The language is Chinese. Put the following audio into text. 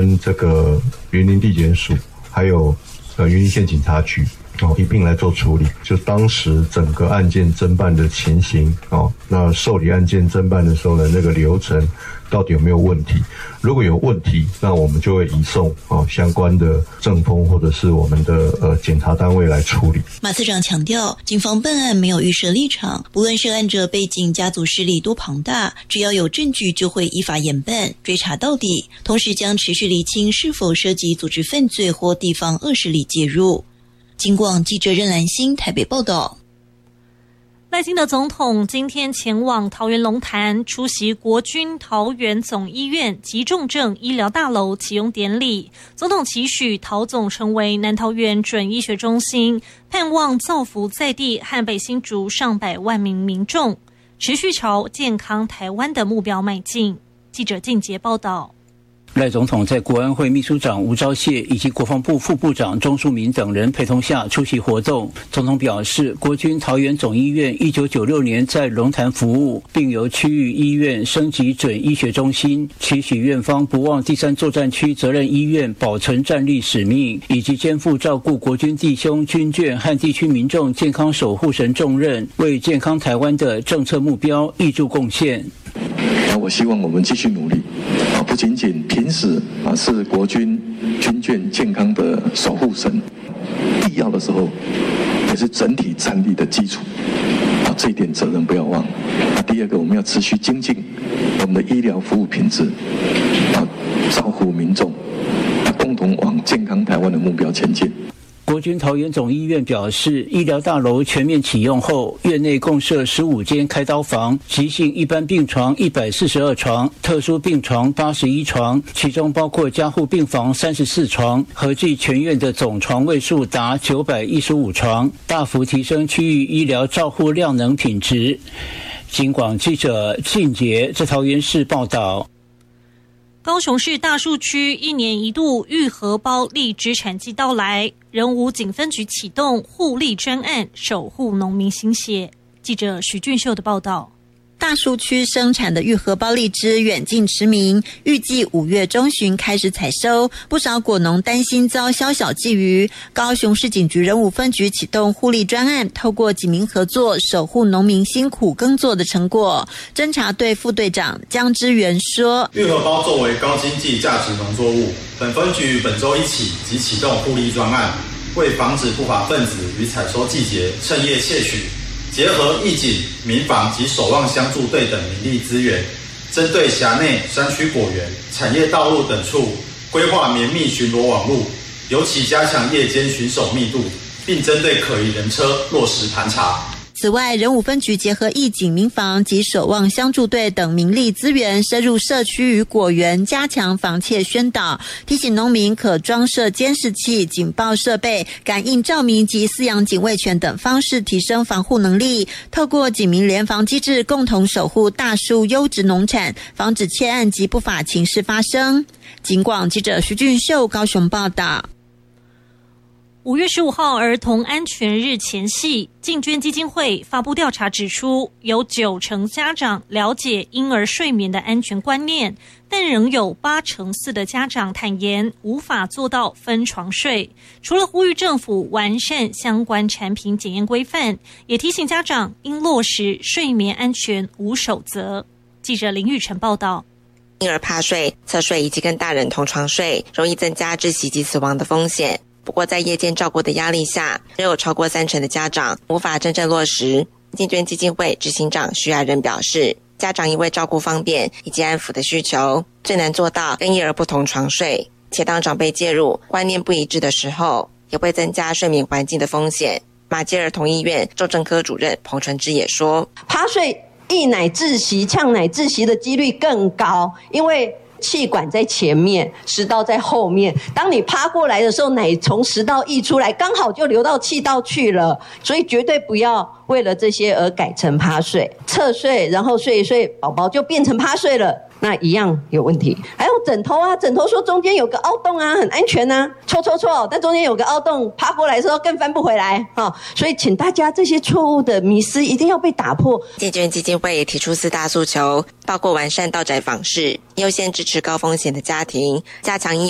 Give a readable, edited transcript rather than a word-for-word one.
跟这个云林地检署还有云林县警察局一并来做处理，就当时整个案件侦办的情形那受理案件侦办的时候呢，那个流程到底有没有问题？如果有问题，那我们就会移送相关的政风或者是我们的检察单位来处理。 马次长强调，警方办案没有预设立场，不论涉案者背景、家族势力多庞大，只要有证据就会依法严办，追查到底。同时将持续厘清是否涉及组织犯罪或地方恶势力介入。警广记者任兰心台北报道。 赖清德总统今天前往桃园龙潭出席国军桃园总医院急重症医疗大楼启用典礼。总统期许桃总成为南桃园准医学中心，盼望造福在地和北新竹上百万名民众，持续朝健康台湾的目标迈进。记者靳杰报道。 赖总统在国安会秘书长吴钊燮以及国防部副部长钟树明等人陪同下出席活动。总统表示，国军桃园总医院1996年在龙潭服务，并由区域医院升级准医学中心，期许院方不忘第3作战区责任医院保存战力使命，以及肩负照顾国军弟兄军眷和地区民众健康守护神重任，为健康台湾的政策目标挹注贡献。 我希望我们继续努力不仅仅平时是国军军眷健康的守护神，必要的时候也是整体战力的基础这一点责任不要忘。第二个，我们要持续精进我们的医疗服务品质照顾民众共同往健康台湾的目标前进。 国军桃园总医院表示，医疗大楼全面启用后，院内共设15间开刀房，急性一般病床142床，特殊病床81床，其中包括加护病房34床，合计全院的总床位数达915床，大幅提升区域医疗照护量能品质。警广记者靳杰在桃园市报道。 高雄市大树区1年1度玉荷包荔枝产季到来，仁武警分局启动护荔专案，守护农民心血。记者徐俊秀的报道。 大树区生产的玉荷包荔枝远近驰名，预计5月中旬开始采收，不少果农担心遭宵小觊觎。高雄市警局仁武分局启动护荔专案，透过警民合作，守护农民辛苦耕作的成果。侦查队副队长江之源说， 玉荷包作为高经济价值农作物，本分局本周一起即启动护荔专案，为防止不法分子于采收季节趁夜窃取，结合义警、民防及守望相助队等民力资源，针对辖内山区果园、产业道路等处规划绵密巡逻网路，尤其加强夜间巡守密度，并针对可疑人车落实盘查。 此外，仁武分局结合义警、民防及守望相助队等民力资源，深入社区与果园，加强防窃宣导，提醒农民可装设监视器、警报设备、感应照明及饲养警卫犬等方式提升防护能力。透过警民联防机制，共同守护大树优质农产，防止窃案及不法情事发生。警广记者徐俊秀高雄报道。 5月15号儿童安全日前夕，敬捐基金会发布调查指出，有90%家长了解婴儿睡眠的安全观念，但仍有84%的家长坦言无法做到分床睡。除了呼吁政府完善相关产品检验规范，也提醒家长应落实睡眠安全5守则。记者林玉成报道。 婴儿趴睡、侧睡以及跟大人同床睡，容易增加窒息及死亡的风险。不过在夜间照顾的压力下，仍有超过30%的家长无法真正落实。敬捐基金会执行长徐爱仁表示，家长因为照顾方便以及安抚的需求，最难做到跟婴儿不同床睡，且当长辈介入观念不一致的时候，也会增加睡眠环境的风险。马偕儿童医院重症科主任彭纯芝也说， 趴睡溢奶窒息、呛奶窒息的几率更高，因为气管在前面，食道在后面，当你趴过来的时候，奶从食道溢出来，刚好就流到气道去了，所以绝对不要为了这些而改成趴睡、侧睡，然后睡一睡宝宝就变成趴睡了，那一样有问题。还有枕头啊，枕头说中间有个凹洞啊，很安全啊，错，但中间有个凹洞，趴过来的时候更翻不回来所以请大家这些错误的迷思一定要被打破。 敬捐基金会也提出4大诉求，包括完善到宅访视，优先支持高风险的家庭，加强婴